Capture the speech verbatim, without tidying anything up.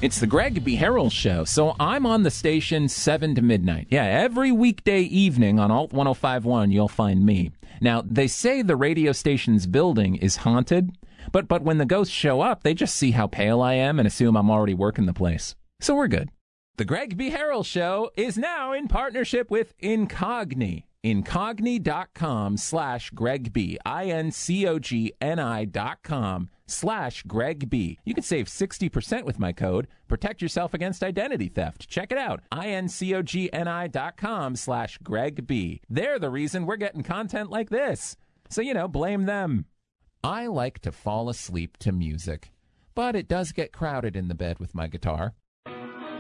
It's the Greg B. Harrell Show. So I'm on the station seven to midnight. Yeah, every weekday evening on Alt ten fifty-one, you'll find me. Now, they say the radio station's building is haunted, but but when the ghosts show up, they just see how pale I am and assume I'm already working the place. So we're good. The Greg B. Harrell Show is now in partnership with Incogni. Incogni.com slash Greg B. I-N-C-O-G-N-I dot com slash Greg B. You can save sixty percent with my code. Protect yourself against identity theft. Check it out. I-N-C-O-G-N-I dot com slash Greg B. They're the reason we're getting content like this. So, you know, blame them. I like to fall asleep to music, but it does get crowded in the bed with my guitar.